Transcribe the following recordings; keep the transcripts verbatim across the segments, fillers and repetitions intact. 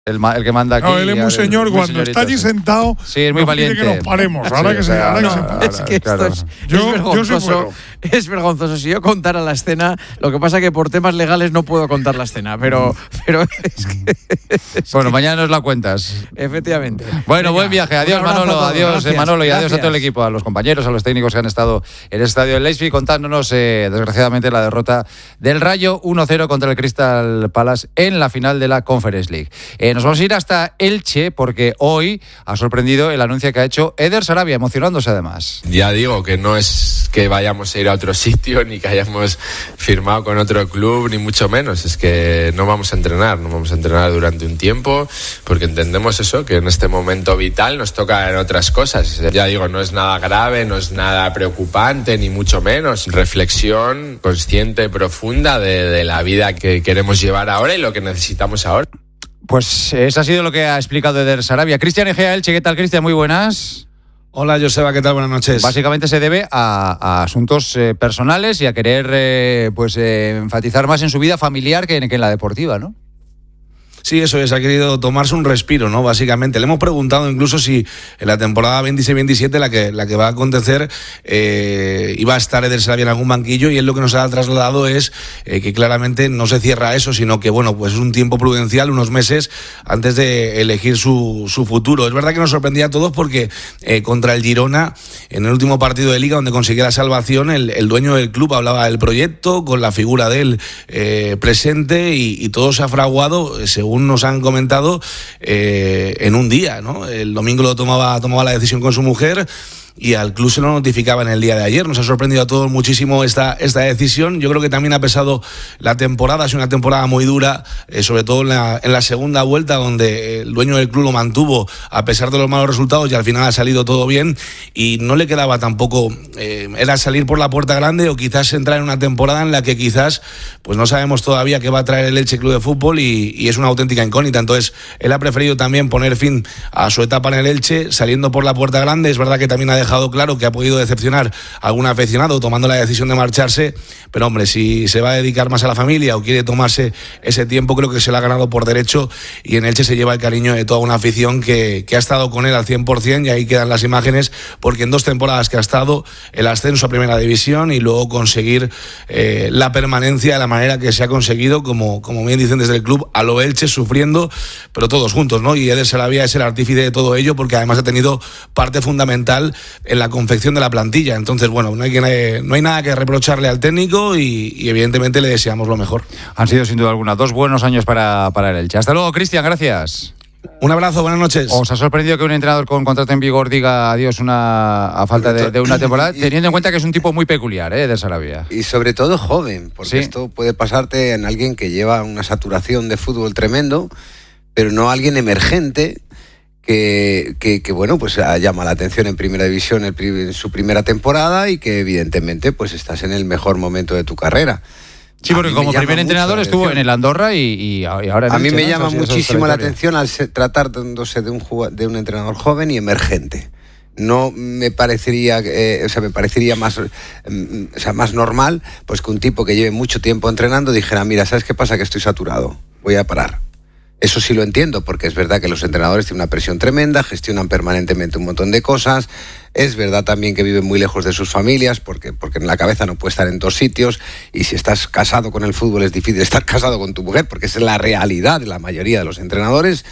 El, el que manda aquí. No, él es muy señor, muy cuando está allí sentado. Sí, es muy valiente. Que nos paremos, ahora sí, que se, ahora no, que se para. Es que claro. esto es, Yo, es vergonzoso. yo sí puedo. Es vergonzoso. Si yo contara la escena, lo que pasa es que por temas legales no puedo contar la escena, pero, pero es que, es Bueno, que, mañana nos la cuentas. efectivamente. Bueno, Venga, buen viaje. Adiós, un abrazo Manolo. a todos. Adiós, Gracias, Manolo. Y adiós gracias. a todo el equipo, a los compañeros, a los técnicos que han estado en el estadio del Leipzig contándonos, eh, desgraciadamente, la derrota del Rayo uno cero contra el Crystal Palace en la final de la Conference League. Eh, nos vamos a ir hasta Elche porque hoy ha sorprendido el anuncio que ha hecho Eder Sarabia, emocionándose además. Ya digo que no es que vayamos a ir a otro sitio ni que hayamos firmado con otro club, ni mucho menos. Es que no vamos a entrenar, no vamos a entrenar durante un tiempo porque entendemos eso, que en este momento vital nos tocan otras cosas. Ya digo, no es nada grave, no es nada preocupante, ni mucho menos. Reflexión consciente, profunda de, de la vida que queremos llevar ahora y lo que necesitamos ahora. Pues eso ha sido lo que ha explicado Eder Sarabia. Cristian Egea Elche, ¿qué tal, Cristian? Muy buenas. Hola, Joseba, ¿qué tal? Buenas noches. Básicamente se debe a, a asuntos eh, personales y a querer eh, pues eh, enfatizar más en su vida familiar que en, que en la deportiva, ¿no? Sí, eso es, ha querido tomarse un respiro, ¿no? Básicamente. Le hemos preguntado incluso si en la temporada veintiséis veintisiete, la que, la que va a acontecer, eh, iba a estar Eder Sarabia en algún banquillo, y él lo que nos ha trasladado es eh, que claramente no se cierra eso, sino que, bueno, pues es un tiempo prudencial, unos meses antes de elegir su, su futuro. Es verdad que nos sorprendía a todos porque eh, contra el Girona, en el último partido de Liga, donde consiguió la salvación, el, el dueño del club hablaba del proyecto, con la figura de él eh, presente, y, y todo se ha fraguado, según según nos han comentado, eh, en un día, ¿no? El domingo lo tomaba, tomaba la decisión con su mujer y al club se lo notificaba en el día de ayer. Nos ha sorprendido a todos muchísimo esta, esta decisión. Yo creo que también ha pesado la temporada, es una temporada muy dura, eh, sobre todo en la, en la segunda vuelta, donde el dueño del club lo mantuvo a pesar de los malos resultados y al final ha salido todo bien, y no le quedaba tampoco, eh, era salir por la puerta grande o quizás entrar en una temporada en la que quizás pues no sabemos todavía qué va a traer el Elche Club de Fútbol, y, y es una auténtica incógnita. Entonces él ha preferido también poner fin a su etapa en el Elche saliendo por la puerta grande. Es verdad que también ha dejado claro que ha podido decepcionar a algún aficionado tomando la decisión de marcharse, pero hombre, si se va a dedicar más a la familia o quiere tomarse ese tiempo, creo que se lo ha ganado por derecho, y en Elche se lleva el cariño de toda una afición que, que ha estado con él al cien por ciento, y ahí quedan las imágenes, porque en dos temporadas que ha estado, el ascenso a Primera División y luego conseguir eh, la permanencia de la manera que se ha conseguido, como, como bien dicen desde el club, a lo Elche, sufriendo, pero todos juntos, ¿no? Y Eder Sarabia es el artífice de todo ello, porque además ha tenido parte fundamental en la confección de la plantilla. Entonces, bueno, no hay, que, no hay nada que reprocharle al técnico, y, y evidentemente le deseamos lo mejor. Han sido sin duda alguna dos buenos años para, para el Elche. Hasta luego, Cristian, gracias. Un abrazo, buenas noches. ¿Os ha sorprendido que un entrenador con contrato en vigor diga adiós una, a falta de, de una temporada, teniendo en cuenta que es un tipo muy peculiar, eh, de Sarabia? Y sobre todo joven, porque sí. Esto puede pasarte en alguien que lleva una saturación de fútbol tremendo, pero no alguien emergente que, que, que bueno, pues llama la atención en Primera División en, en su primera temporada, y que evidentemente pues estás en el mejor momento de tu carrera. Sí, porque como primer entrenador estuvo en el Andorra y, y ahora en A mí Elche, me ¿no? llama Eso ha sido muchísimo la trayectoria. atención al ser, tratándose de un, de un entrenador joven y emergente. No me parecería, eh, o sea, me parecería más, eh, o sea, más normal, pues que un tipo que lleve mucho tiempo entrenando dijera, mira, ¿sabes qué pasa? Que estoy saturado, voy a parar. Eso sí lo entiendo, porque es verdad que los entrenadores tienen una presión tremenda, gestionan permanentemente un montón de cosas. Es verdad también que viven muy lejos de sus familias, porque, porque en la cabeza no puede estar en dos sitios, y si estás casado con el fútbol es difícil estar casado con tu mujer, porque esa es la realidad de la mayoría de los entrenadores.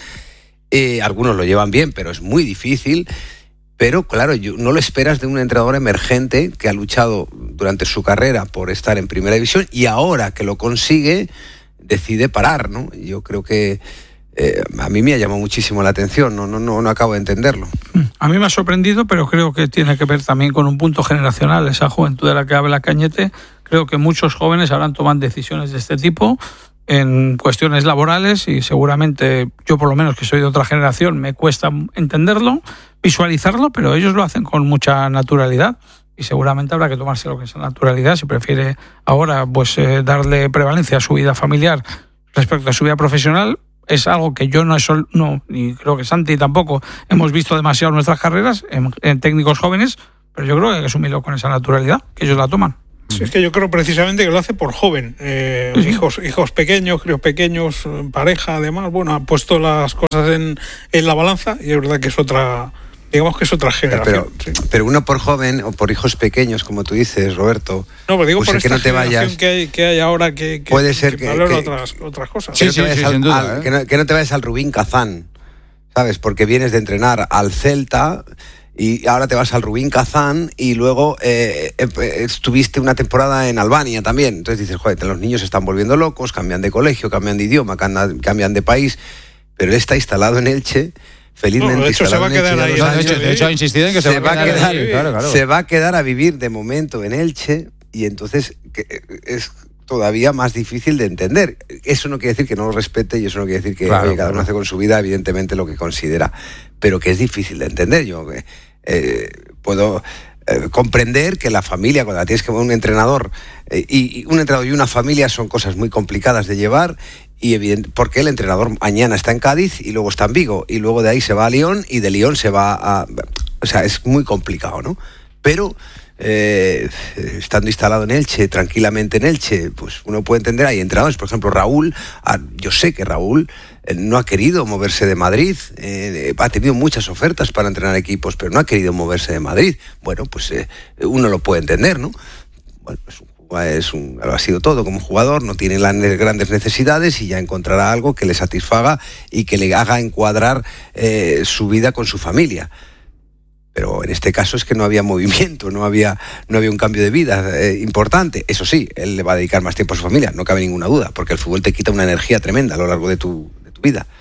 Eh, algunos lo llevan bien, pero es muy difícil. Pero claro, yo, no lo esperas de un entrenador emergente que ha luchado durante su carrera por estar en Primera División, y ahora que lo consigue decide parar, ¿no? Yo creo que eh, a mí me ha llamado muchísimo la atención, no, no, no, no acabo de entenderlo. A mí me ha sorprendido, pero creo que tiene que ver también con un punto generacional, esa juventud de la que habla Cañete. Creo que muchos jóvenes ahora toman decisiones de este tipo en cuestiones laborales, y seguramente yo, por lo menos que soy de otra generación, me cuesta entenderlo, visualizarlo, pero ellos lo hacen con mucha naturalidad. Y seguramente habrá que tomarse lo que es la naturalidad. Si prefiere ahora pues eh, darle prevalencia a su vida familiar respecto a su vida profesional, es algo que yo no, es sol, no y creo que Santi tampoco hemos visto demasiado en nuestras carreras, en, en técnicos jóvenes, pero yo creo que hay que asumirlo con esa naturalidad, que ellos la toman. Sí, es que yo creo precisamente que lo hace por joven. Eh, hijos, hijos pequeños, críos pequeños, pareja, además, bueno, ha puesto las cosas en, en la balanza y es verdad que es otra, digamos que es otra generación. Pero, sí. pero uno por joven o por hijos pequeños, como tú dices, Roberto. No, pero digo pues por es que esta no te generación vayas. que hay, que hay ahora que, que Puede ser que, que- valora que- otras, otras cosas. Sí, que no sí, te vayas sí, al- sin duda, al- ¿eh? que, no, que no te vayas al Rubín Kazán, ¿sabes? Porque vienes de entrenar al Celta y ahora te vas al Rubín Kazán y luego eh, eh, estuviste una temporada en Albania también. Entonces dices, joder, los niños se están volviendo locos, cambian de colegio, cambian de idioma, cambian, cambian de país, pero él está instalado en Elche, felizmente No, de hecho, se instalado va a en Elche quedar ya ahí dos No, de, años. hecho, de hecho, ha insistido en que se, Se va a quedar, ahí, claro, claro. se va a quedar a vivir de momento en Elche y entonces que, es todavía más difícil de entender. Eso no quiere decir que no lo respete y eso no quiere decir que Claro, oye, cada uno claro. hace con su vida evidentemente lo que considera, pero que es difícil de entender. Yo eh, puedo eh, comprender que la familia, cuando la tienes que un entrenador eh, y, y un entrenador y una familia son cosas muy complicadas de llevar. Y evidente, porque el entrenador mañana está en Cádiz y luego está en Vigo y luego de ahí se va a Lyon y de Lyon se va a... O sea, es muy complicado, ¿no? Pero eh, estando instalado en Elche, tranquilamente en Elche, pues uno puede entender, hay entrenadores, por ejemplo Raúl, ah, yo sé que Raúl eh, no ha querido moverse de Madrid, eh, ha tenido muchas ofertas para entrenar equipos, pero no ha querido moverse de Madrid. Bueno, pues eh, uno lo puede entender, ¿no? Bueno, es un Es un, lo ha sido todo como jugador, no tiene las grandes necesidades y ya encontrará algo que le satisfaga y que le haga encuadrar eh, su vida con su familia. Pero en este caso es que no había movimiento, no había, no había un cambio de vida eh, importante. Eso sí, él le va a dedicar más tiempo a su familia, no cabe ninguna duda, porque el fútbol te quita una energía tremenda a lo largo de tu, de tu vida.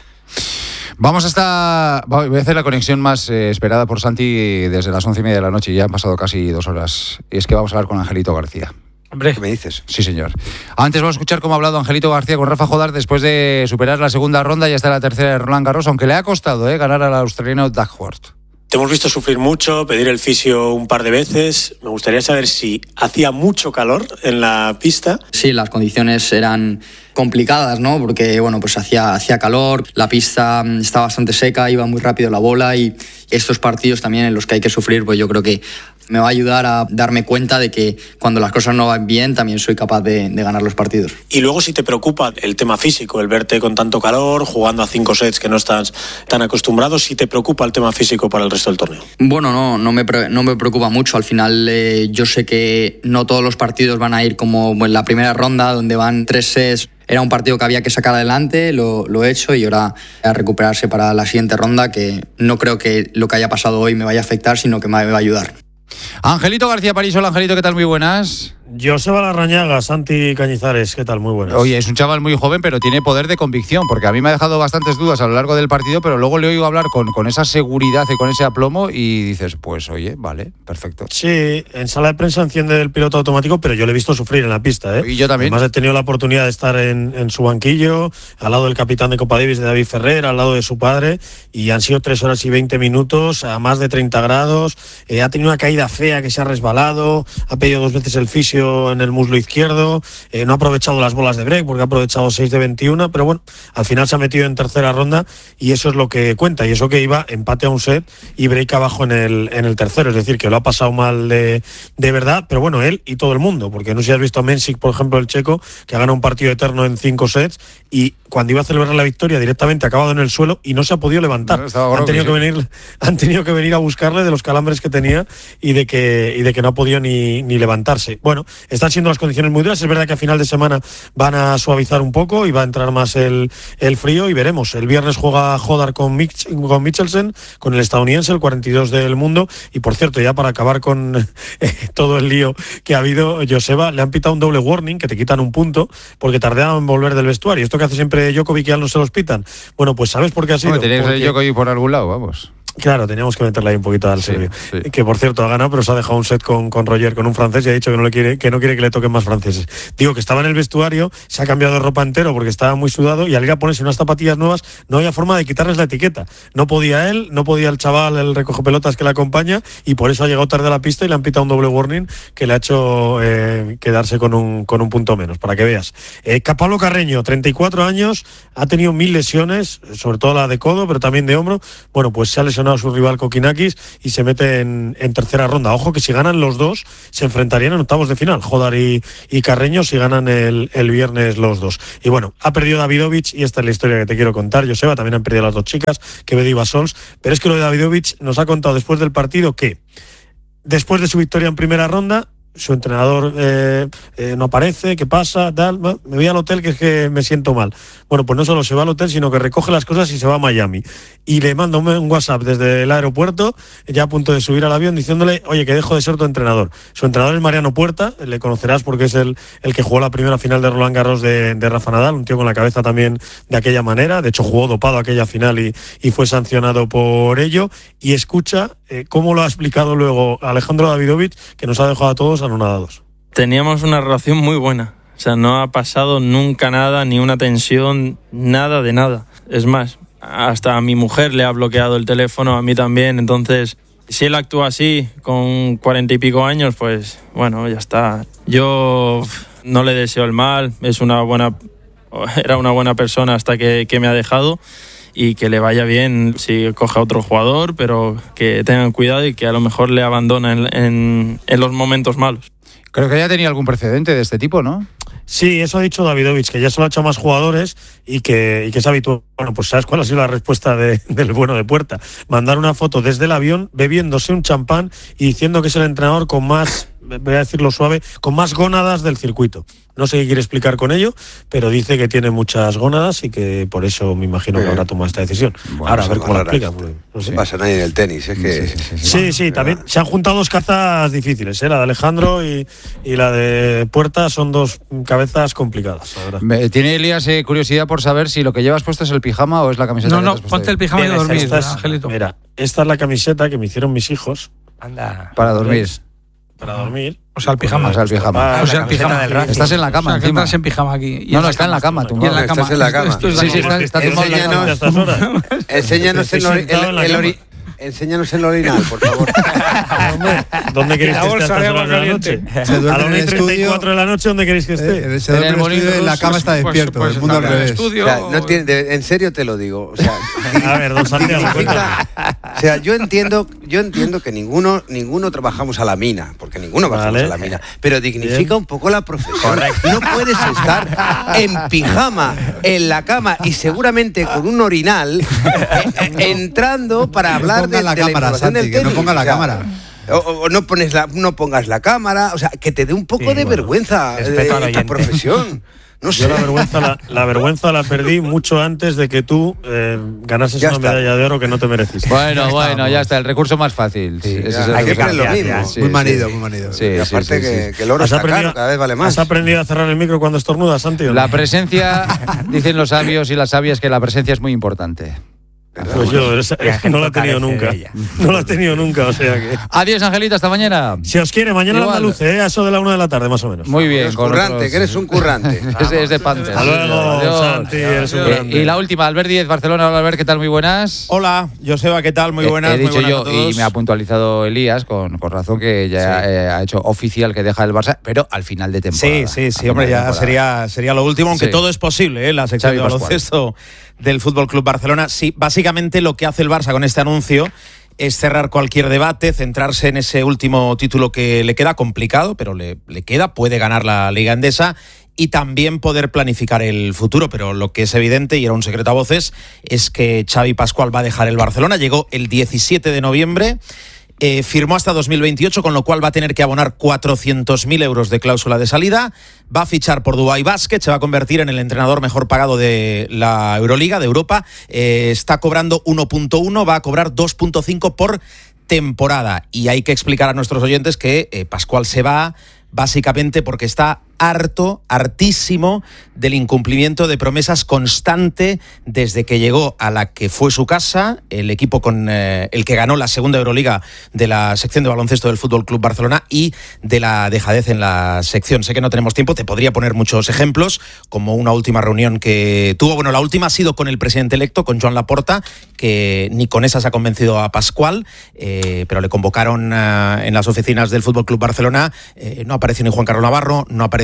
Vamos hasta. Voy a hacer la conexión más eh, esperada por Santi desde las once y media de la noche y ya han pasado casi dos horas. Y es que vamos a hablar con Angelito García. Hombre, ¿Qué me dices? Sí, señor. Antes vamos a escuchar cómo ha hablado Angelito García con Rafa Jodar después de superar la segunda ronda y hasta la tercera de Roland Garros, aunque le ha costado eh, ganar al australiano Doug Hort. Te hemos visto sufrir mucho, pedir el fisio un par de veces. Me gustaría saber si hacía mucho calor en la pista. Sí, las condiciones eran complicadas, ¿no? Porque, bueno, pues hacía, hacía calor, la pista estaba bastante seca, iba muy rápido la bola y estos partidos también en los que hay que sufrir, pues yo creo que me va a ayudar a darme cuenta de que cuando las cosas no van bien también soy capaz de, de ganar los partidos. Y luego si te preocupa el tema físico, el verte con tanto calor, jugando a cinco sets que no estás tan acostumbrado, si te preocupa el tema físico para el resto del torneo. Bueno, no, no me, no me preocupa mucho. Al final eh, yo sé que no todos los partidos van a ir como en la primera ronda, donde van tres sets. Era un partido que había que sacar adelante, lo, lo he hecho y ahora a recuperarse para la siguiente ronda, que no creo que lo que haya pasado hoy me vaya a afectar, sino que me va a ayudar. Angelito García París, hola Angelito, ¿qué tal? Muy buenas. Joseba Larrañaga, Santi Cañizares, ¿qué tal? Muy buenas. Oye, es un chaval muy joven, pero tiene poder de convicción, porque a mí me ha dejado bastantes dudas a lo largo del partido, pero luego le oigo hablar con, con esa seguridad y con ese aplomo y dices, pues oye, vale, perfecto. Sí, en sala de prensa enciende el piloto automático, pero yo le he visto sufrir en la pista, ¿eh? Y yo también. Además he tenido la oportunidad de estar en, en su banquillo, al lado del capitán de Copa Davis, de David Ferrer, al lado de su padre, y han sido tres horas y veinte minutos a más de treinta grados. Eh, ha tenido una caída fea que se ha resbalado, ha pedido dos veces el fisio en el muslo izquierdo, eh, no ha aprovechado las bolas de break porque ha aprovechado seis de veintiuno, pero bueno, al final se ha metido en tercera ronda y eso es lo que cuenta, y eso que iba empate a un set y break abajo en el, en el tercero, es decir, que lo ha pasado mal de, de verdad, pero bueno, él y todo el mundo, porque no sé si has visto a Mensik, por ejemplo, el checo, que ha ganado un partido eterno en cinco sets y cuando iba a celebrar la victoria directamente ha acabado en el suelo y no se ha podido levantar. No, han, tenido sí. que venir, han tenido que venir a buscarle de los calambres que tenía y de que, y de que no ha podido ni, ni levantarse. Bueno, están siendo las condiciones muy duras. Es verdad que a final de semana van a suavizar un poco y va a entrar más el, el frío y veremos. El viernes juega Jodar con, Mitch, con Michelsen, con el estadounidense, el cuarenta y dos del mundo. Y por cierto, ya para acabar con eh, todo el lío que ha habido, Joseba, le han pitado un doble warning, que te quitan un punto, porque tardaban en volver del vestuario. Esto que hace siempre Djokovic, que ya no se los pitan. Bueno, pues ¿sabes por qué ha sido? Hombre, tenéis Porque... el Djokovic por algún lado, vamos. Claro, teníamos que meterle ahí un poquito al Sí, serbio. sí. Que por cierto ha ganado, pero se ha dejado un set con, con Roger, con un francés, y ha dicho que no le quiere, que no quiere que le toquen más franceses. Digo que estaba en el vestuario, se ha cambiado de ropa entero porque estaba muy sudado, y al ir a ponerse unas zapatillas nuevas no había forma de quitarles la etiqueta. No podía él, no podía el chaval, el recogepelotas que le acompaña, y por eso ha llegado tarde a la pista y le han pitado un doble warning que le ha hecho eh, quedarse con un, con un punto menos, para que veas. Eh, Pablo Carreño, treinta y cuatro años, ha tenido mil lesiones, sobre todo la de codo, pero también de hombro. Bueno, pues se ha lesionado sancionado a su rival Kokinakis y se mete en, en tercera ronda. Ojo que si ganan los dos, se enfrentarían en octavos de final, Jodar y, y Carreño, si ganan el, el viernes los dos. Y bueno, ha perdido Davidovich, y esta es la historia que te quiero contar, Joseba, también han perdido las dos chicas, Quevedo y Basols, pero es que lo de Davidovich nos ha contado después del partido que, después de su victoria en primera ronda, su entrenador eh, eh, no aparece, ¿qué pasa? Tal, me voy al hotel que es que me siento mal. Bueno, pues no solo se va al hotel, sino que recoge las cosas y se va a Miami. Y le manda un, un WhatsApp desde el aeropuerto, ya a punto de subir al avión, diciéndole, oye, que dejo de ser tu entrenador. Su entrenador es Mariano Puerta, le conocerás porque es el, el que jugó la primera final de Roland Garros de, de Rafa Nadal, un tío con la cabeza también de aquella manera, de hecho jugó dopado aquella final y, y fue sancionado por ello. Y escucha eh, cómo lo ha explicado luego Alejandro Davidovich, que nos ha dejado a todos anonadados. Teníamos una relación muy buena. O sea, no ha pasado nunca nada, ni una tensión, nada de nada. Es más, hasta a mi mujer le ha bloqueado el teléfono, a mí también. Entonces, si él actúa así, con cuarenta y pico años, pues bueno, ya está. Yo no le deseo el mal, es una buena, era una buena persona hasta que, que me ha dejado. Y que le vaya bien si coge a otro jugador, pero que tengan cuidado y que a lo mejor le abandona en, en, en los momentos malos. Creo que ya tenía algún precedente de este tipo, ¿no? Sí, eso ha dicho Davidovich, que ya se lo ha hecho a más jugadores y que, y que es habitual. Bueno, pues ¿sabes cuál ha sido la respuesta de, del bueno de Puerta? Mandar una foto desde el avión bebiéndose un champán y diciendo que es el entrenador con más, voy a decirlo suave, con más gónadas del circuito. No sé qué quiere explicar con ello, pero dice que tiene muchas gónadas y que por eso me imagino que habrá tomado esta decisión. Bueno, ahora, a ver cómo lo raras. explica. Pues, no sé. No pasa nada en el tenis, es que... Sí, sí, sí, sí, sí, también se han juntado dos cazas difíciles, ¿eh? La de Alejandro y, y la de Puerta son dos cabezas complicadas, la verdad. Me, ¿Tiene Elías eh, curiosidad por saber si lo que llevas puesto es el pijama o es la camiseta? No, que no, te has puesto ponte ahí? el pijama y a dormir, Esta es- Angelito. Mira, esta es la camiseta que me hicieron mis hijos. Anda. Para dormir. Para dormir. O sea, el pijama. O sea, el pijama. O sea, el pijama. Estás en la cama O sea, que encima. estás en pijama aquí. Y No, no, está en la cama, Y tumbado. en la cama. Estás en la cama. Esto es la Sí, sí, cama. está, está tumbado en la cama. A estas horas. Enséñanos el, Estoy ori- sentado en el, la el cama. ori- enséñanos el orinal, por favor. ¿Dónde queréis La que esté a bolsa estas de horas agua de la caliente. noche? Se duerme A las en una y el treinta y estudio. cuatro de la noche, ¿dónde queréis que esté? Eh, se duerme En en el el estudio y la cama está Pues- despierto, pues el mundo al estar en el revés. estudio. O sea, no tiene- de- en serio te lo digo. O sea, A ver, don Santiago, dignifica- o sea, yo entiendo, yo entiendo que ninguno, ninguno trabajamos a la mina, porque ninguno Vale. bajamos a la mina, pero dignifica Bien. un poco la profesión. No puedes estar en pijama, en la cama y seguramente con un orinal eh, eh, entrando para hablar ponga de, la de la cámara, información Santi, del que no tenis. ponga la O sea, cámara. O, o no pones la, no pongas la cámara, o sea, que te dé un poco Sí, de bueno. vergüenza de Respeto al esta oyente. profesión. No sé. Yo la vergüenza la, la vergüenza la perdí mucho antes de que tú eh, ganases Ya una está. medalla de oro que no te mereciste. Bueno, bueno, estamos. ya está, el recurso más fácil. Sí, ese ya, es el hay que recurso. hacer lo ya, mismo. ya. Sí, Muy sí. manido, muy manido. Sí, Y sí, aparte sí, que, sí. que el oro ¿Has está aprendido, caro, cada vez vale más. ¿Has aprendido a cerrar el micro cuando estornudas, Santi? o no? La presencia, dicen los sabios y las sabias que la presencia es muy importante. Pues yo esa- La gente no la he tenido carece de nunca. ella. No la he tenido nunca, o sea que... Adiós, Angelita, hasta mañana. Si os quiere, mañana Igual. la luz, ¿eh? A eso de la una de la tarde, más o menos. Muy bien. Eres con currante, otros- que eres un currante. Es de, es de Panther. Hasta luego, Adiós. Santi, eres un Eh, grande. y la última, Albert Díez, Barcelona. Hola, Albert, ¿qué tal? Muy buenas. Hola, Joseba, ¿qué tal? Muy Eh, buenas. He dicho muy buenas yo, a todos. y me ha puntualizado Elías, con, con razón, que ya Sí. eh, ha hecho oficial que deja el Barça, pero al final de temporada. Sí, sí, Al sí, final hombre, de ya temporada. sería, sería lo último, aunque Sí. todo es posible, ¿eh? La sección Xavi de Pascual. baloncesto del Fútbol Club Barcelona. Sí, básicamente lo que hace el Barça con este anuncio es cerrar cualquier debate, centrarse en ese último título que le queda complicado, pero le, le queda, puede ganar la Liga Endesa y también poder planificar el futuro, pero lo que es evidente, y era un secreto a voces, es que Xavi Pascual va a dejar el Barcelona. Llegó el diecisiete de noviembre. Eh, firmó hasta dos mil veintiocho, con lo cual va a tener que abonar cuatrocientos mil euros de cláusula de salida. Va a fichar por Dubai Basket, se va a convertir en el entrenador mejor pagado de la Euroliga, de Europa. Eh, está cobrando uno punto uno, va a cobrar dos punto cinco por temporada. Y hay que explicar a nuestros oyentes que eh, Pascual se va básicamente porque está harto, hartísimo del incumplimiento de promesas constante desde que llegó a la que fue su casa, el equipo con eh, el que ganó la segunda Euroliga de la sección de baloncesto del Fútbol Club Barcelona, y de la dejadez en la sección. Sé que no tenemos tiempo, te podría poner muchos ejemplos, como una última reunión que tuvo. Bueno, la última ha sido con el presidente electo, con Joan Laporta, que ni con esas ha convencido a Pascual, eh, pero le convocaron eh, en las oficinas del Fútbol Club Barcelona. Eh, no apareció ni Juan Carlos Navarro, no apareció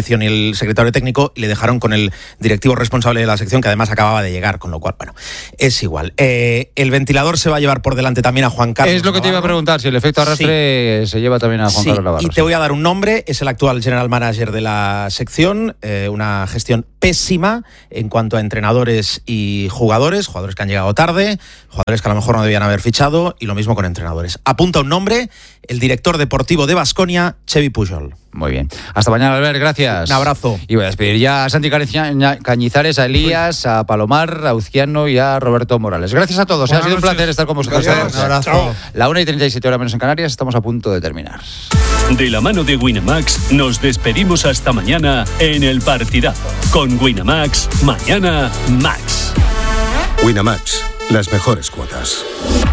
dirección y el secretario técnico y le dejaron con el directivo responsable de la sección, que además acababa de llegar, con lo cual, bueno, es igual. Eh, el ventilador se va a llevar por delante también a Juan Carlos Es lo que te iba a preguntar, si el efecto arrastre sí. se lleva también a Juan sí, Carlos Navarro. Y te voy a dar un nombre, es el actual general manager de la sección, eh, una gestión pésima en cuanto a entrenadores y jugadores, jugadores que han llegado tarde, jugadores que a lo mejor no debían haber fichado, y lo mismo con entrenadores. Apunta un nombre, el director deportivo de Baskonia, Xevi Pujol. Muy bien. Hasta mañana, Albert, gracias. Un abrazo. Y voy a despedir ya a Santi Cañizares, a Elías, a Palomar, a Uzquiano y a Roberto Morales. Gracias a todos. Ha sido un placer estar con vosotros. Gracias. Un abrazo. La una y treinta y siete hora menos en Canarias, estamos a punto de terminar. De la mano de Winamax, nos despedimos hasta mañana en El Partidazo. Con Winamax, mañana Max. Winamax, las mejores cuotas.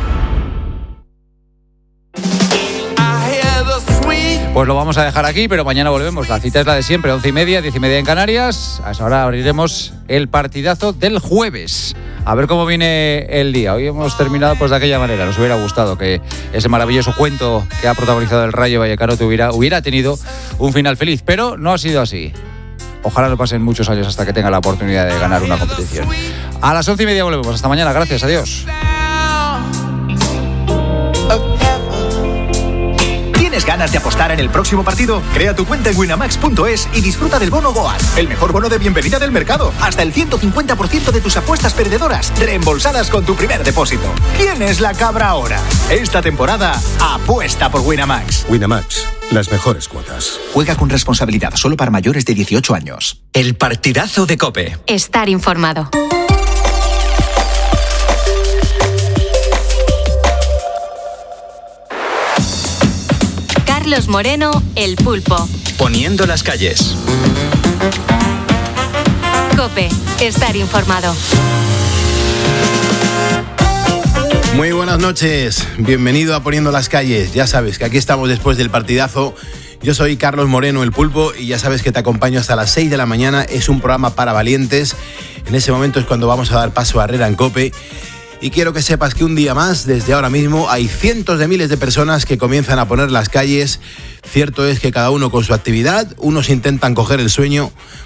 Pues lo vamos a dejar aquí, pero mañana volvemos. La cita es la de siempre, once y media, diez y media en Canarias. A esa hora abriremos el partidazo del jueves. A ver cómo viene el día. Hoy hemos terminado pues de aquella manera. Nos hubiera gustado que ese maravilloso cuento que ha protagonizado el Rayo Vallecano tuviera, hubiera tenido un final feliz, pero no ha sido así. Ojalá no pasen muchos años hasta que tenga la oportunidad de ganar una competición. A las once y media volvemos. Hasta mañana. Gracias. Adiós. ¿Tienes ganas de apostar en el próximo partido? Crea tu cuenta en winamax punto es y disfruta del bono Goal, el mejor bono de bienvenida del mercado. Hasta el ciento cincuenta por ciento de tus apuestas perdedoras reembolsadas con tu primer depósito. ¿Quién es la cabra ahora? Esta temporada, apuesta por Winamax. Winamax, las mejores cuotas. Juega con responsabilidad, solo para mayores de dieciocho años. El partidazo de COPE. Estar informado. Carlos Moreno, El Pulpo. Poniendo las calles. COPE, estar informado. Muy buenas noches, bienvenido a Poniendo las calles. Ya sabes que aquí estamos después del partidazo. Yo soy Carlos Moreno, El Pulpo, y ya sabes que te acompaño hasta las seis de la mañana. Es un programa para valientes. En ese momento es cuando vamos a dar paso a Herrera en COPE. Y quiero que sepas que un día más, desde ahora mismo, hay cientos de miles de personas que comienzan a poner las calles. Cierto es que cada uno con su actividad, unos intentan coger el sueño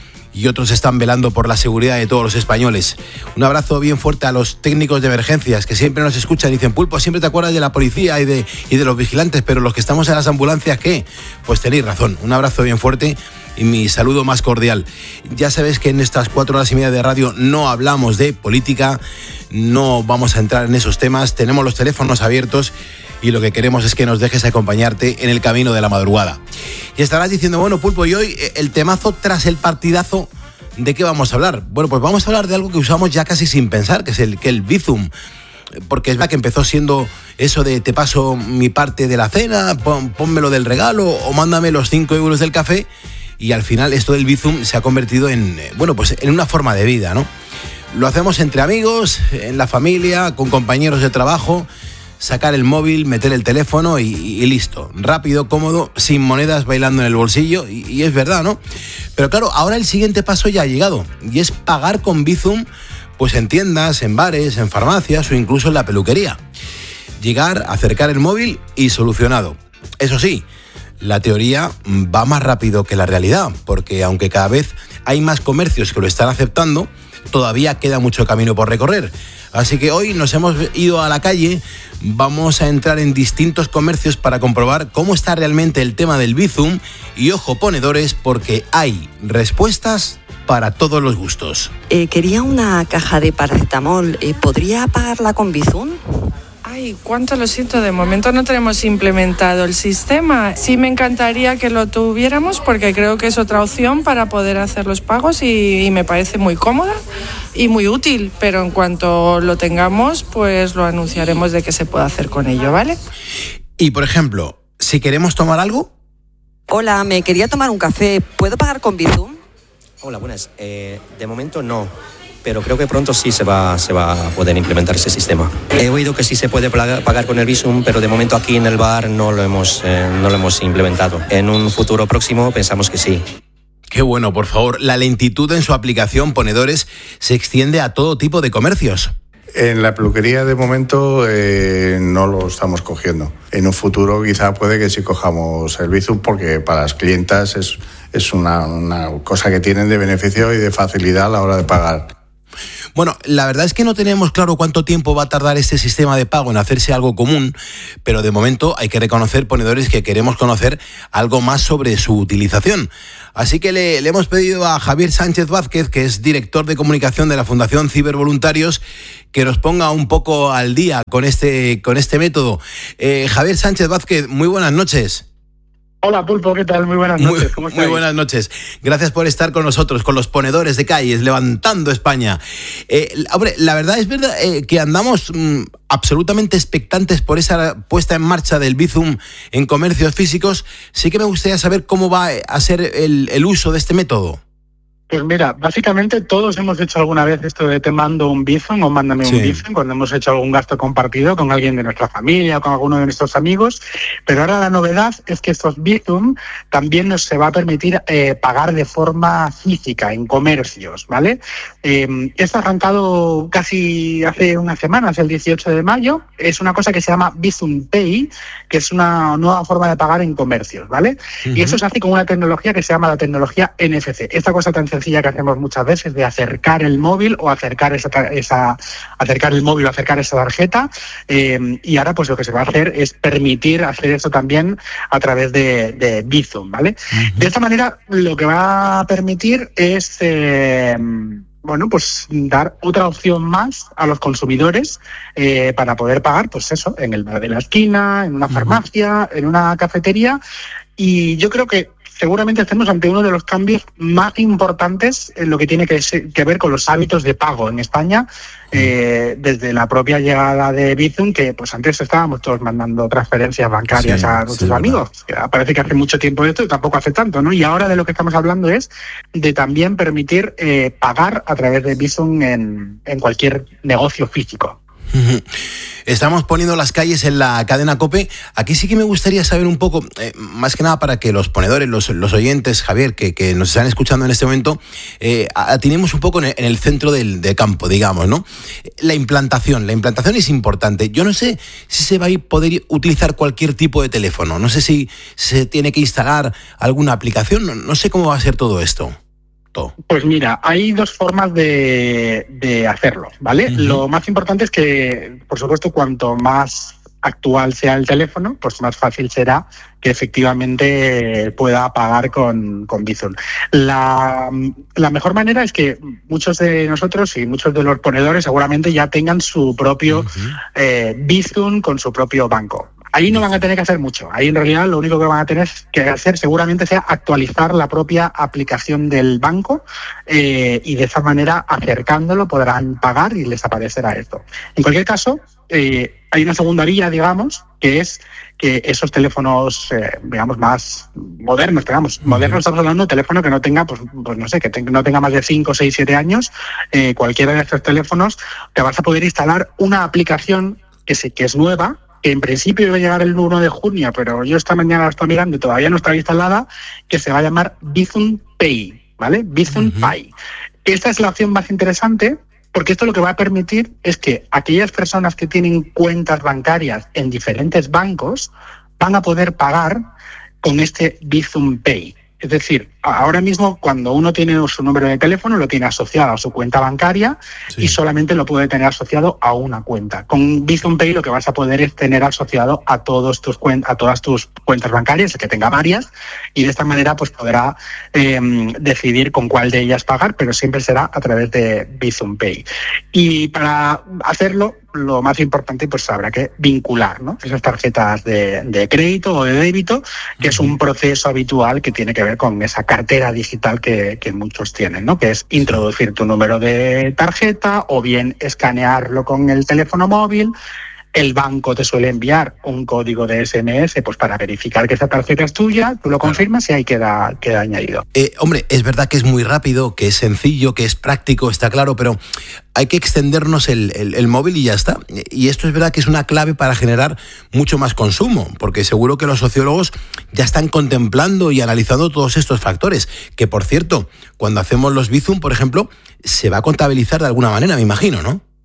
y otros están velando por la seguridad de todos los españoles. Un abrazo bien fuerte a los técnicos de emergencias que siempre nos escuchan y dicen: Pulpo, siempre te acuerdas de la policía y de, y de los vigilantes, pero los que estamos en las ambulancias, ¿qué? Pues tenéis razón. Un abrazo bien fuerte y mi saludo más cordial. Ya sabes que en estas cuatro horas y media de radio no hablamos de política, no vamos a entrar en esos temas, tenemos los teléfonos abiertos y lo que queremos es que nos dejes acompañarte en el camino de la madrugada. Y estarás diciendo: bueno, Pulpo, y hoy el temazo tras el partidazo, ¿de qué vamos a hablar? Bueno, pues vamos a hablar de algo que usamos ya casi sin pensar, que es el, que el Bizum. Porque es verdad que empezó siendo eso de te paso mi parte de la cena, pon, pónmelo del regalo o mándame los cinco euros del café. Y al final esto del Bizum se ha convertido en, bueno, pues en una forma de vida, ¿no? Lo hacemos entre amigos, en la familia, con compañeros de trabajo. Sacar el móvil, meter el teléfono y, y listo. Rápido, cómodo, sin monedas bailando en el bolsillo. Y, y es verdad, ¿no? Pero claro, ahora el siguiente paso ya ha llegado. Y es pagar con Bizum, pues en tiendas, en bares, en farmacias o incluso en la peluquería. Llegar, acercar el móvil y solucionado. Eso sí, la teoría va más rápido que la realidad, porque aunque cada vez hay más comercios que lo están aceptando, todavía queda mucho camino por recorrer. Así que hoy nos hemos ido a la calle, vamos a entrar en distintos comercios para comprobar cómo está realmente el tema del Bizum y ojo ponedores, porque hay respuestas para todos los gustos. Eh, quería una caja de paracetamol, eh, ¿podría pagarla con Bizum? Ay, cuánto lo siento, de momento no tenemos implementado el sistema. Sí me encantaría que lo tuviéramos porque creo que es otra opción para poder hacer los pagos y, y me parece muy cómoda y muy útil, pero en cuanto lo tengamos, pues lo anunciaremos de qué se puede hacer con ello, ¿vale? Y por ejemplo, si queremos tomar algo. Hola, me quería tomar un café, ¿puedo pagar con Bizum? Hola, buenas. Eh, de momento no. Pero creo que pronto sí se va, se va a poder implementar ese sistema. He oído que sí se puede pagar con el Bizum, pero de momento aquí en el bar no lo hemos, eh, no lo hemos implementado. En un futuro próximo pensamos que sí. Qué bueno, por favor. La lentitud en su aplicación Ponedores se extiende a todo tipo de comercios. En la peluquería de momento eh, no lo estamos cogiendo. En un futuro quizá puede que sí cojamos el Bizum porque para las clientas es, es una, una cosa que tienen de beneficio y de facilidad a la hora de pagar. Bueno, la verdad es que no tenemos claro cuánto tiempo va a tardar este sistema de pago en hacerse algo común, pero de momento hay que reconocer, ponedores, que queremos conocer algo más sobre su utilización. Así que le, le hemos pedido a Javier Sánchez Vázquez, que es director de comunicación de la Fundación Cibervoluntarios, que nos ponga un poco al día con este, con este método. Eh, Javier Sánchez Vázquez, muy buenas noches. Hola Pulpo, ¿qué tal? Muy buenas noches. ¿Cómo estáis? Muy buenas noches. Gracias por estar con nosotros, con los ponedores de calles, levantando España. Eh, hombre, la verdad es verdad eh, que andamos mm, absolutamente expectantes por esa puesta en marcha del Bizum en comercios físicos. Sí que me gustaría saber cómo va a ser el, el uso de este método. Pues mira, básicamente todos hemos hecho alguna vez esto de te mando un Bizum o mándame sí. un Bizum cuando hemos hecho algún gasto compartido con alguien de nuestra familia o con alguno de nuestros amigos, pero ahora la novedad es que estos Bizum también nos se va a permitir eh, pagar de forma física en comercios, ¿vale? Eh, esto ha arrancado casi hace unas semanas, el dieciocho de mayo, es una cosa que se llama Bizum Pay, que es una nueva forma de pagar en comercios, ¿vale? Uh-huh. Y eso se hace con una tecnología que se llama la tecnología N F C, esta cosa tan sencilla que hacemos muchas veces de acercar el móvil o acercar esa, esa acercar el móvil o acercar esa tarjeta eh, y ahora pues lo que se va a hacer es permitir hacer esto también a través de, de Bizum, ¿vale? Uh-huh. De esta manera lo que va a permitir es eh, bueno, pues dar otra opción más a los consumidores eh, para poder pagar, pues eso, en el bar de la esquina, en una farmacia, uh-huh. en una cafetería, y yo creo que seguramente estamos ante uno de los cambios más importantes en lo que tiene que, ser, que ver con los hábitos de pago en España, eh, desde la propia llegada de Bizum, que pues antes estábamos todos mandando transferencias bancarias sí, a nuestros sí, amigos. Que parece que hace mucho tiempo esto y tampoco hace tanto, ¿no? Y ahora de lo que estamos hablando es de también permitir eh, pagar a través de Bizum en, en cualquier negocio físico. Estamos poniendo las calles en la cadena COPE. Aquí sí que me gustaría saber un poco, eh, más que nada para que los ponedores, los, los oyentes, Javier, que, que nos están escuchando en este momento, eh, atinemos un poco en el, en el centro del, del campo, digamos, ¿no? La implantación, la implantación es importante. Yo no sé si se va a poder utilizar cualquier tipo de teléfono, no sé si se tiene que instalar alguna aplicación, no, no sé cómo va a ser todo esto. Pues mira, hay dos formas de, de hacerlo, ¿vale? Uh-huh. Lo más importante es que, por supuesto, cuanto más actual sea el teléfono, pues más fácil será que efectivamente pueda pagar con, con Bizum. La, la mejor manera es que muchos de nosotros y muchos de los ponedores seguramente ya tengan su propio uh-huh. eh, Bizum con su propio banco. Ahí no van a tener que hacer mucho. Ahí en realidad lo único que van a tener que hacer seguramente sea actualizar la propia aplicación del banco eh, y de esa manera, acercándolo, podrán pagar y les aparecerá esto. En cualquier caso, eh, hay una segunda vía, digamos, que es que esos teléfonos, eh, digamos, más modernos, digamos, modernos estamos hablando de teléfono que no tenga, pues, pues no sé, que te, no tenga más de cinco, seis, siete años, eh, cualquiera de estos teléfonos, te vas a poder instalar una aplicación que, se, que es nueva, que en principio iba a llegar el uno de junio, pero yo esta mañana la estoy mirando y todavía no está instalada, que se va a llamar Bizum Pay, ¿vale? Bizum uh-huh. Pay. Esta es la opción más interesante, porque esto lo que va a permitir es que aquellas personas que tienen cuentas bancarias en diferentes bancos van a poder pagar con este Bizum Pay. Es decir, ahora mismo cuando uno tiene su número de teléfono lo tiene asociado a su cuenta bancaria sí. y solamente lo puede tener asociado a una cuenta. Con Bizum Pay lo que vas a poder es tener asociado a todos tus cuen- a todas tus cuentas bancarias, el que tenga varias, y de esta manera pues podrá eh, decidir con cuál de ellas pagar, pero siempre será a través de Bizum Pay. Y para hacerlo, lo más importante, pues habrá que vincular, ¿no? Esas tarjetas de, de crédito o de débito, que uh-huh. es un proceso habitual que tiene que ver con esa cartera digital que, que muchos tienen, ¿no? Que es introducir tu número de tarjeta o bien escanearlo con el teléfono móvil. El banco te suele enviar un código de ese eme ese pues para verificar que esa tarjeta es tuya, tú lo confirmas y ahí queda, queda añadido. Eh, hombre, es verdad que es muy rápido, que es sencillo, que es práctico, está claro, pero hay que extendernos el, el, el móvil y ya está. Y esto es verdad que es una clave para generar mucho más consumo, porque seguro que los sociólogos ya están contemplando y analizando todos estos factores, que por cierto, cuando hacemos los Bizum, por ejemplo, se va a contabilizar de alguna manera, me imagino, ¿no?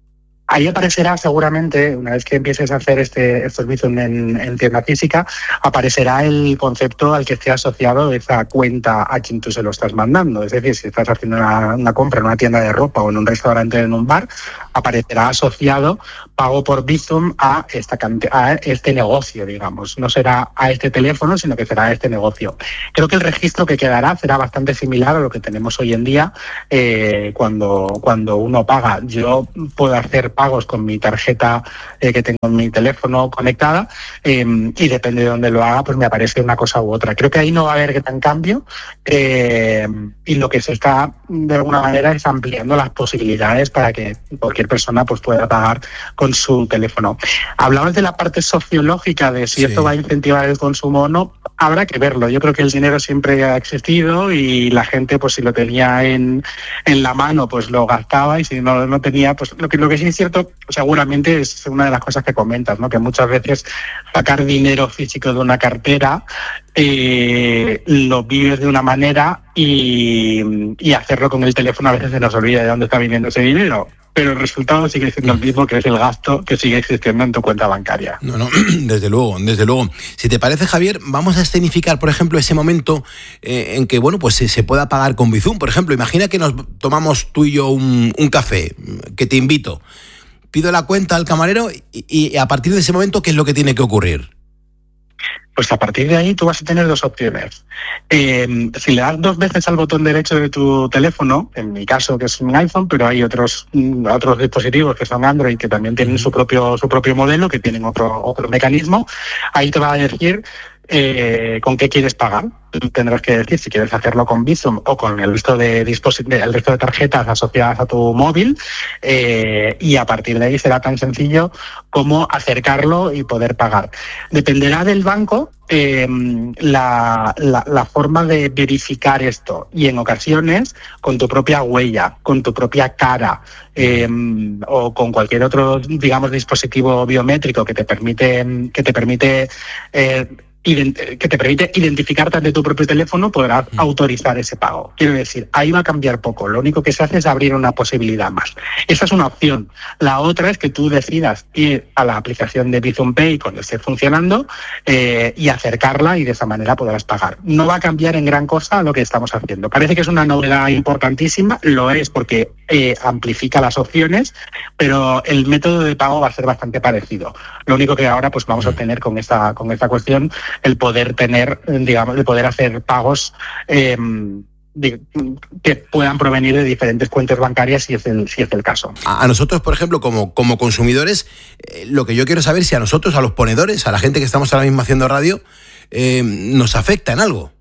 Ahí aparecerá seguramente, una vez que empieces a hacer este, estos Bizum en, en tienda física, aparecerá el concepto al que esté asociado esa cuenta a quien tú se lo estás mandando. Es decir, si estás haciendo una, una compra en una tienda de ropa o en un restaurante o en un bar, aparecerá asociado pago por Bizum a, esta, a este negocio, digamos. No será a este teléfono, sino que será a este negocio. Creo que el registro que quedará será bastante similar a lo que tenemos hoy en día eh, cuando, cuando uno paga. Yo puedo hacer pagos con mi tarjeta eh, que tengo en mi teléfono conectada eh, y depende de dónde lo haga, pues me aparece una cosa u otra. Creo que ahí no va a haber gran cambio eh, y lo que se está de alguna manera es ampliando las posibilidades para que cualquier persona pues pueda pagar con su teléfono. Hablabas de la parte sociológica de si sí. esto va a incentivar el consumo o no. Habrá que verlo. Yo creo que el dinero siempre ha existido y la gente, pues si lo tenía en, en la mano, pues lo gastaba y si no no tenía, pues lo que, lo que sí es cierto, seguramente es una de las cosas que comentas, ¿no? Que muchas veces sacar dinero físico de una cartera eh, lo vives de una manera y, y hacerlo con el teléfono a veces se nos olvida de dónde está viniendo ese dinero. Pero el resultado sigue siendo el mismo, que es el gasto que sigue existiendo en tu cuenta bancaria. No, no, desde luego, desde luego. Si te parece, Javier, vamos a escenificar, por ejemplo, ese momento eh, en que, bueno, pues se, se pueda pagar con Bizum. Por ejemplo, imagina que nos tomamos tú y yo un, un café, que te invito. Pido la cuenta al camarero y, y a partir de ese momento, ¿qué es lo que tiene que ocurrir? Pues a partir de ahí tú vas a tener dos opciones. Eh, si le das dos veces al botón derecho de tu teléfono, en mi caso que es un iPhone, pero hay otros otros dispositivos que son Android que también tienen su propio su propio modelo, que tienen otro otro mecanismo, ahí te va a decir eh, con qué quieres pagar. Tendrás que decir si quieres hacerlo con Bizum o con el resto de dispositivos, el resto de tarjetas asociadas a tu móvil, eh, y a partir de ahí será tan sencillo como acercarlo y poder pagar. Dependerá del banco eh, la, la, la forma de verificar esto y en ocasiones con tu propia huella, con tu propia cara eh, o con cualquier otro, digamos, dispositivo biométrico que te permite que te permite eh, que te permite identificarte ante tu propio teléfono, podrás mm. autorizar ese pago. Quiero decir, ahí va a cambiar poco. Lo único que se hace es abrir una posibilidad más. Esa es una opción. La otra es que tú decidas ir a la aplicación de Bizum Pay cuando esté funcionando eh, y acercarla y de esa manera podrás pagar. No va a cambiar en gran cosa lo que estamos haciendo. Parece que es una novedad importantísima, lo es porque eh, amplifica las opciones, pero el método de pago va a ser bastante parecido. Lo único que ahora pues vamos a tener con esta, con esta cuestión el poder tener, digamos, el poder hacer pagos eh, de, que puedan provenir de diferentes cuentas bancarias si es el, si es el caso. A nosotros, por ejemplo, como, como consumidores, eh, lo que yo quiero saber es si a nosotros, a los ponedores, a la gente que estamos ahora mismo haciendo radio, eh, nos afecta en algo.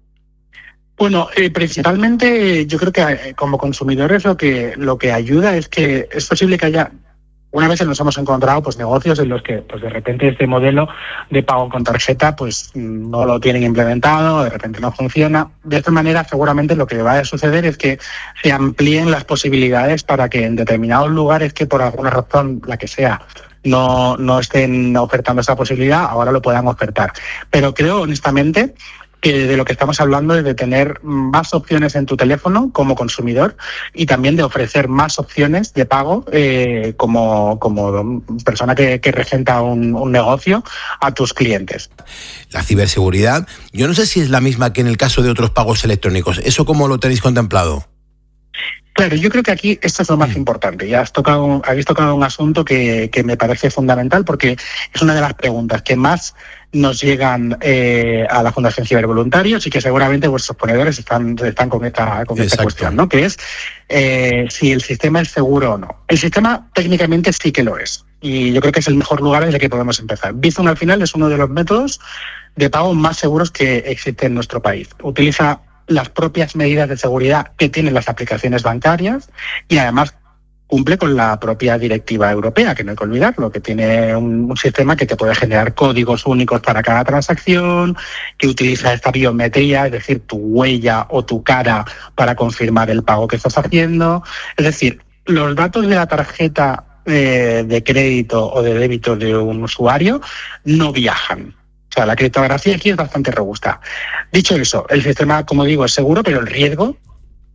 Bueno, eh, principalmente yo creo que eh, como consumidores lo que, lo que ayuda es que es posible que haya... Una vez nos hemos encontrado pues negocios en los que pues de repente este modelo de pago con tarjeta pues no lo tienen implementado, de repente no funciona. De esta manera seguramente lo que va a suceder es que se amplíen las posibilidades para que en determinados lugares que por alguna razón, la que sea, no, no estén ofertando esa posibilidad, ahora lo puedan ofertar. Pero creo honestamente que de lo que estamos hablando es de tener más opciones en tu teléfono como consumidor y también de ofrecer más opciones de pago eh, como, como persona que, que regenta un, un negocio a tus clientes. La ciberseguridad, yo no sé si es la misma que en el caso de otros pagos electrónicos. ¿Eso cómo lo tenéis contemplado? Claro, yo creo que aquí esto es lo más importante. Ya has tocado, habéis tocado un asunto que, que me parece fundamental porque es una de las preguntas que más nos llegan eh, a la Fundación Cibervoluntarios y que seguramente vuestros ponedores están, están con esta, con esta cuestión, ¿no? Que es eh, si el sistema es seguro o no. El sistema técnicamente sí que lo es y yo creo que es el mejor lugar desde el que podemos empezar. Bizum al final es uno de los métodos de pago más seguros que existe en nuestro país. Utiliza las propias medidas de seguridad que tienen las aplicaciones bancarias y además cumple con la propia directiva europea, que no hay que olvidarlo, que tiene un, un sistema que te puede generar códigos únicos para cada transacción, que utiliza esta biometría, es decir, tu huella o tu cara para confirmar el pago que estás haciendo. Es decir, los datos de la tarjeta eh, de crédito o de débito de un usuario no viajan. O sea, la criptografía aquí es bastante robusta. Dicho eso, el sistema, como digo, es seguro, pero el riesgo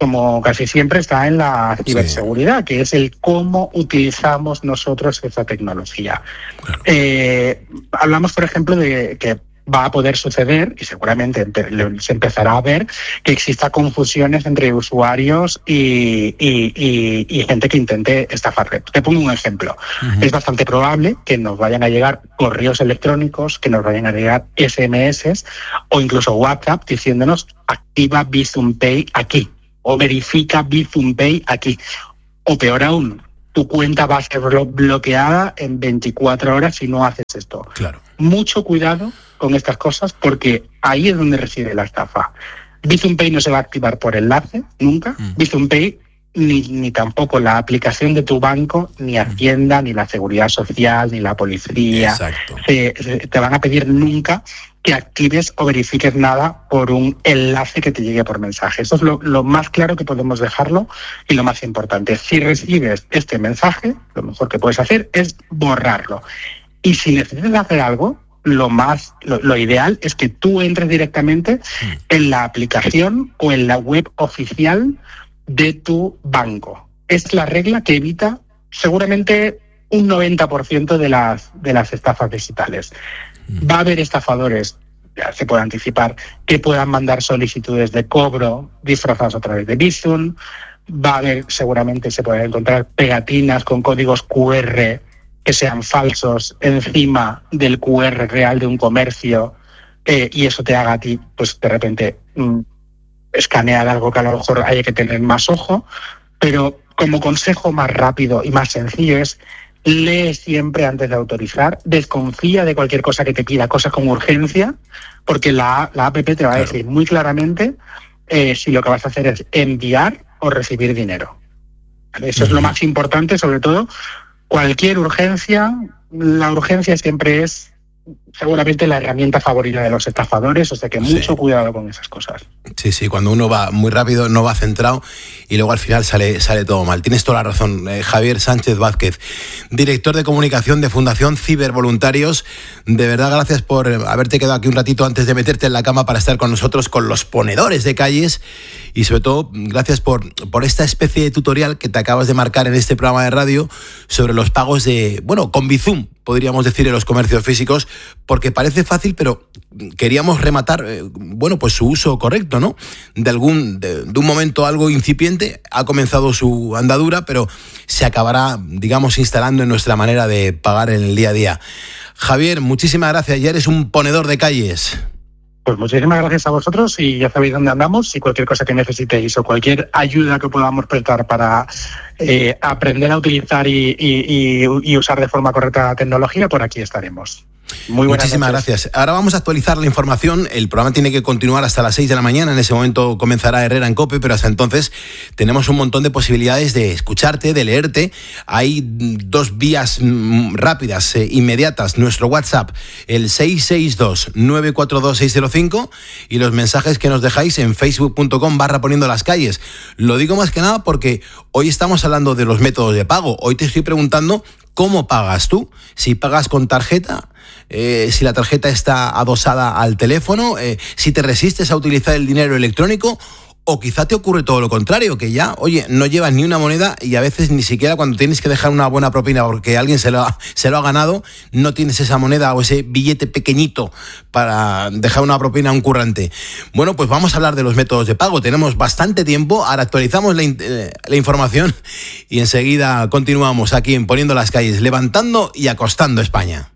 como casi siempre, está en la ciberseguridad, sí. que es el cómo utilizamos nosotros esa tecnología. Claro. Eh, hablamos, por ejemplo, de que va a poder suceder, y seguramente se empezará a ver, que exista confusiones entre usuarios y, y, y, y gente que intente estafarle. Te pongo un ejemplo. Uh-huh. Es bastante probable que nos vayan a llegar correos electrónicos, que nos vayan a llegar ese eme ese o incluso WhatsApp diciéndonos activa Bizum Pay aquí o verifica Bizum Pay aquí. O peor aún, tu cuenta va a ser bloqueada en veinticuatro horas si no haces esto. Claro. Mucho cuidado con estas cosas porque ahí es donde reside la estafa. Bizum Pay no se va a activar por enlace, nunca. Mm. Bizum Pay ni, ni tampoco la aplicación de tu banco, ni Hacienda, mm. ni la Seguridad Social, ni la Policía. Se, se, te van a pedir nunca que actives o verifiques nada por un enlace que te llegue por mensaje. Eso es lo, lo más claro que podemos dejarlo y lo más importante. Si recibes este mensaje, lo mejor que puedes hacer es borrarlo. Y si necesitas hacer algo, lo más, lo, lo ideal es que tú entres directamente en la aplicación o en la web oficial de tu banco. Es la regla que evita seguramente un noventa por ciento de las, de las estafas digitales. Va a haber estafadores, ya se puede anticipar, que puedan mandar solicitudes de cobro disfrazadas a través de Bizum. Va a haber, seguramente se pueden encontrar pegatinas con códigos cu erre que sean falsos encima del cu erre real de un comercio eh, y eso te haga a ti, pues de repente, mmm, escanear algo que a lo mejor haya que tener más ojo. Pero como consejo más rápido y más sencillo es: lee siempre antes de autorizar, desconfía de cualquier cosa que te pida, cosas con urgencia, porque la, la app te va a decir muy claramente eh, si lo que vas a hacer es enviar o recibir dinero. Eso uh-huh. es lo más importante, sobre todo. Cualquier urgencia, la urgencia siempre es seguramente la herramienta favorita de los estafadores, o sea que mucho sí. cuidado con esas cosas. Sí, sí, cuando uno va muy rápido, no va centrado y luego al final sale, sale todo mal. Tienes toda la razón. Eh, Javier Sánchez Vázquez, director de comunicación de Fundación Cibervoluntarios, de verdad gracias por haberte quedado aquí un ratito antes de meterte en la cama para estar con nosotros, con los ponedores de calles, y sobre todo gracias por, por esta especie de tutorial que te acabas de marcar en este programa de radio sobre los pagos de, bueno, con Bizum, podríamos decir, en los comercios físicos, porque parece fácil, pero queríamos rematar, eh, bueno, pues su uso correcto, ¿no? De algún, de, de un momento algo incipiente, ha comenzado su andadura, pero se acabará, digamos, instalando en nuestra manera de pagar en el día a día. Javier, muchísimas gracias, ya eres un ponedor de calles. Pues muchísimas gracias a vosotros y ya sabéis dónde andamos y cualquier cosa que necesitéis o cualquier ayuda que podamos prestar para eh, aprender a utilizar y, y, y, y usar de forma correcta la tecnología, por aquí estaremos. Muy buenas Muchísimas noches. gracias. Ahora vamos a actualizar la información. El programa tiene que continuar hasta las seis de la mañana. En ese momento comenzará Herrera en COPE, pero hasta entonces tenemos un montón de posibilidades de escucharte, de leerte. Hay dos vías rápidas, eh, inmediatas. Nuestro WhatsApp, el seis seis dos, nueve cuatro dos, seis cero cinco, y los mensajes que nos dejáis en facebook punto com barra poniendo las calles. Lo digo más que nada porque hoy estamos hablando de los métodos de pago. Hoy te estoy preguntando cómo pagas tú. Si pagas con tarjeta, Eh, si la tarjeta está adosada al teléfono, eh, si te resistes a utilizar el dinero electrónico, o quizá te ocurre todo lo contrario, que ya, oye, no llevas ni una moneda y a veces ni siquiera cuando tienes que dejar una buena propina porque alguien se lo ha, se lo ha ganado, no tienes esa moneda o ese billete pequeñito para dejar una propina a un currante. Bueno, pues vamos a hablar de los métodos de pago. Tenemos bastante tiempo, ahora actualizamos la, eh, la información y enseguida continuamos aquí en Poniendo las Calles, levantando y acostando España.